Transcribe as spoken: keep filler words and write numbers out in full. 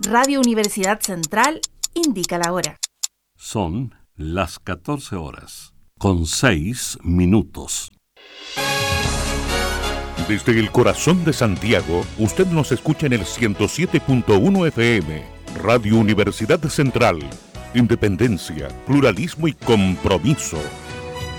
Radio Universidad Central indica la hora. Son las catorce horas, con seis minutos. Desde el corazón de Santiago, usted nos escucha en el ciento siete punto uno F M. Radio Universidad Central. Independencia, pluralismo y compromiso.